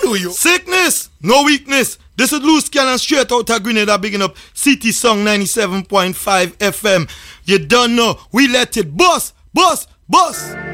do you? Sickness, no weakness. This is Loose Cannon straight out of Grenada, bigging up City Song 97.5 FM. You don't know, we let it bust, bust, bust.